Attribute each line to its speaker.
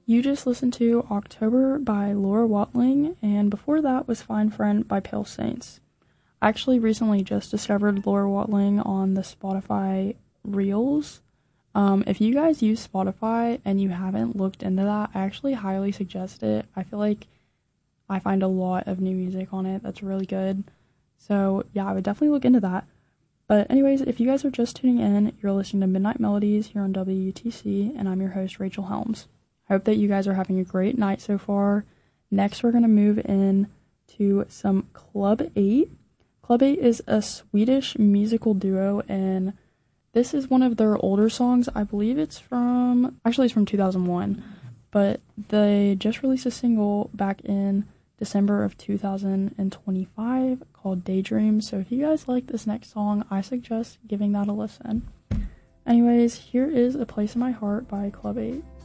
Speaker 1: You just listened to October by Laura Watling, and before that was Fine Friend by Pale Saints. I actually recently just discovered Laura Watling on the Spotify Reels. If you guys use Spotify and you haven't looked into that, I actually highly suggest it. I feel like I find a lot of new music on it that's really good. So yeah, I would definitely look into that. But anyways, if you guys are just tuning in, you're listening to Midnight Melodies here on WUTC, and I'm your host, Rachel Helms. I hope that you guys are having a great night so far. Next, we're going to move in to some Club 8. Club 8 is a Swedish musical duo, and this is one of their older songs. I believe it's from 2001, but they just released a single back in December of 2025 called Daydream. So if you guys like this next song, I suggest giving that a listen. Anyways, here is A Place in My Heart by Club 8.